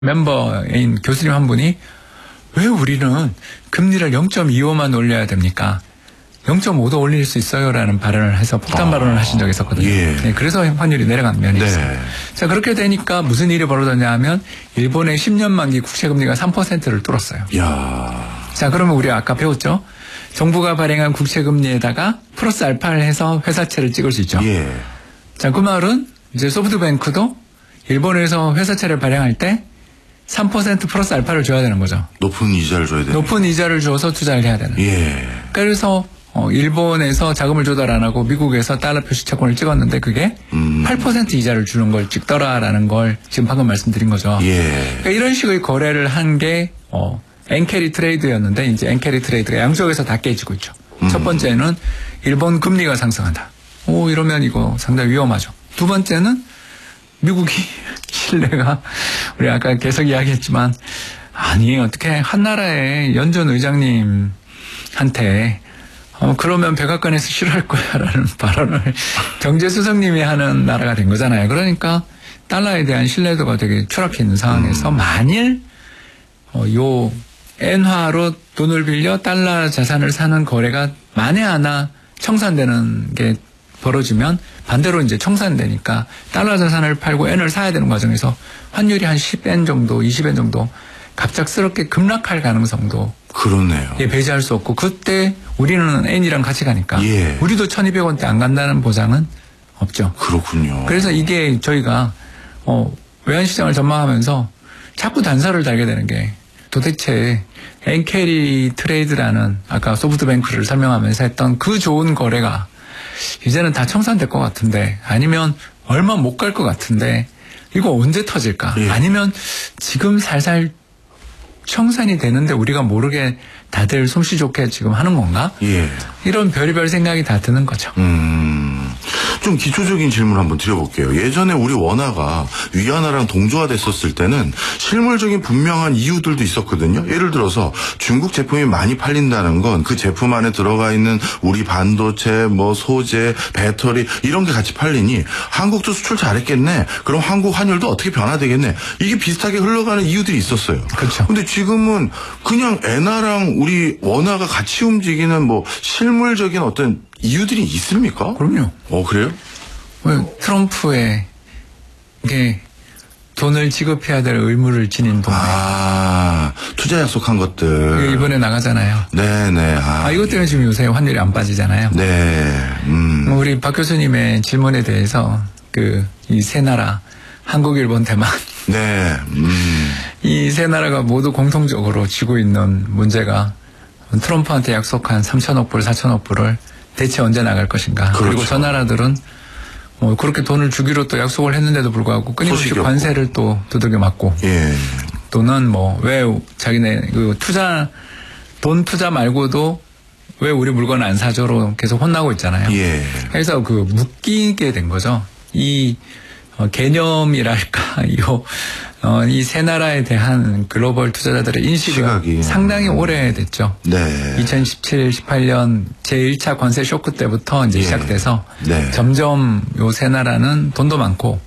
멤버인 교수님 한 분이 왜 우리는 금리를 0.25만 올려야 됩니까? 0.5도 올릴 수 있어요 라는 발언을 해서 폭탄 발언을 하신 적이 있었거든요. 예. 네, 그래서 환율이 내려간 면이 있어요. 자, 그렇게 되니까 무슨 일이 벌어졌냐 하면 일본의 10년 만기 국채금리가 3%를 뚫었어요. 야. 자, 그러면 우리가 아까 배웠죠? 정부가 발행한 국채금리에다가 플러스 알파를 해서 회사채를 찍을 수 있죠. 예. 자, 그 말은 이제 소프트뱅크도 일본에서 회사채를 발행할 때 3% 플러스 알파를 줘야 되는 거죠. 높은 이자를 줘야 되는. 높은 이자를 줘서 투자를 해야 되는. 예. 그래서 일본에서 자금을 조달 안 하고 미국에서 달러 표시 채권을 찍었는데 그게 8% 이자를 주는 걸 찍더라라는 걸 지금 방금 말씀드린 거죠. 예. 그러니까 이런 식의 거래를 한 게 엔캐리 트레이드였는데 이제 엔캐리 트레이드가 양쪽에서 다 깨지고 있죠. 첫 번째는 일본 금리가 상승한다. 이러면 이거 상당히 위험하죠. 두 번째는 미국이 신뢰가 우리 아까 계속 이야기했지만 아니 어떻게 한나라의 연준 의장님한테 그러면 백악관에서 싫어할 거야라는 발언을 경제수석님이 하는 나라가 된 거잖아요. 그러니까 달러에 대한 신뢰도가 되게 추락해 있는 상황에서 만일 요 엔화로 돈을 빌려 달러 자산을 사는 거래가 만에 하나 청산되는 게 벌어지면 반대로 이제 청산되니까 달러 자산을 팔고 엔을 사야 되는 과정에서 환율이 한 10엔 정도, 20엔 정도 갑작스럽게 급락할 가능성도 그렇네요. 예, 배제할 수 없고 그때 우리는 엔이랑 같이 가니까 예. 우리도 1200원대 안 간다는 보장은 없죠. 그렇군요. 그래서 이게 저희가 외환시장을 전망하면서 자꾸 단서를 달게 되는 게 도대체 엔캐리 트레이드라는 아까 소프트뱅크를 설명하면서 했던 그 좋은 거래가 이제는 다 청산될 것 같은데 아니면 얼마 못 갈 것 같은데 이거 언제 터질까? 예. 아니면 지금 살살 청산이 되는데 우리가 모르게 다들 솜씨 좋게 지금 하는 건가? 예. 이런 별의별 생각이 다 드는 거죠. 좀 기초적인 질문 한번 드려볼게요. 예전에 우리 원화가 위안화랑 동조화됐었을 때는 실물적인 분명한 이유들도 있었거든요. 예를 들어서 중국 제품이 많이 팔린다는 건 그 제품 안에 들어가 있는 우리 반도체, 소재, 배터리 이런 게 같이 팔리니 한국도 수출 잘했겠네. 그럼 한국 환율도 어떻게 변화되겠네. 이게 비슷하게 흘러가는 이유들이 있었어요. 그렇죠. 근데 지금은 그냥 엔화랑 우리 원화가 같이 움직이는 실물적인 어떤 이유들이 있습니까? 그럼요. 그래요? 트럼프의 이게 돈을 지급해야 될 의무를 지닌 돈. 투자 약속한 것들. 이번에 나가잖아요. 네네. 이것 때문에 지금 요새 환율이 안 빠지잖아요. 네. 우리 박 교수님의 질문에 대해서 이 세 나라, 한국, 일본, 대만. 네. 이 세 나라가 모두 공통적으로 쥐고 있는 문제가 트럼프한테 약속한 3천억 불, 4천억 불을 대체 언제 나갈 것인가. 그렇죠. 그리고 저 나라들은 그렇게 돈을 주기로 또 약속을 했는데도 불구하고 끊임없이 관세를 또 두들겨 맞고. 예. 또는 왜 자기네 돈 투자 말고도 왜 우리 물건 안 사줘로 계속 혼나고 있잖아요. 예. 그래서 묶이게 된 거죠. 이 개념이랄까, 이 세 나라에 대한 글로벌 투자자들의 인식이 상당히 오래됐죠. 네. 2017, 18년 제1차 관세 쇼크 때부터 이제 시작돼서 점점 요 세 나라는 돈도 많고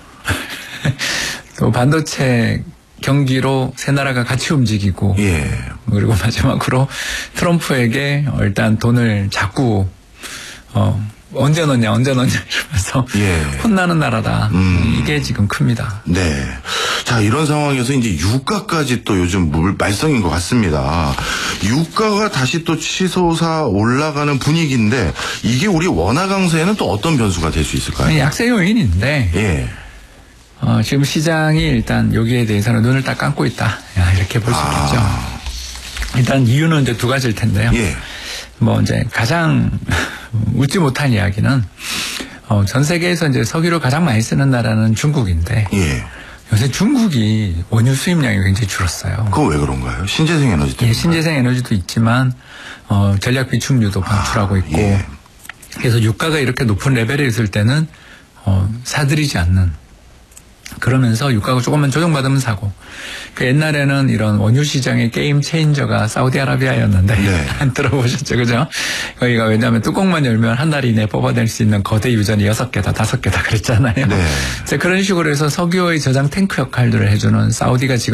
또 반도체 경기로 세 나라가 같이 움직이고 그리고 마지막으로 트럼프에게 일단 돈을 자꾸 언제 넣냐 이러면서 혼나는 나라다. 이게 지금 큽니다. 네. 자, 이런 상황에서 이제 유가까지 또 요즘 말썽인 것 같습니다. 유가가 다시 또 치솟아 올라가는 분위기인데 이게 우리 원화 강세에는 또 어떤 변수가 될 수 있을까요? 약세 요인인데 지금 시장이 일단 여기에 대해서는 눈을 딱 감고 있다. 이렇게 볼 수 있겠죠. 일단 이유는 이제 두 가지일 텐데요. 이제 가장 웃지 못한 이야기는 전 세계에서 이제 석유를 가장 많이 쓰는 나라는 중국인데 요새 중국이 원유 수입량이 굉장히 줄었어요. 그건 왜 그런가요? 신재생 에너지 때문에. 신재생 에너지도 있지만 전략 비축유도 방출하고 있고 그래서 유가가 이렇게 높은 레벨에 있을 때는 사들이지 않는 그러면서 유가가 조금만 조정받으면 사고. 그 옛날에는 이런 원유 시장의 게임 체인저가 사우디아라비아였는데 네. 안 들어보셨죠, 그죠? 거기가 왜냐하면 뚜껑만 열면 한 달 이내에 뽑아낼 수 있는 거대 유전이 6개다, 5개다 그랬잖아요. 네. 그래서 그런 식으로 해서 석유의 저장 탱크 역할들을 해주는 사우디가 지금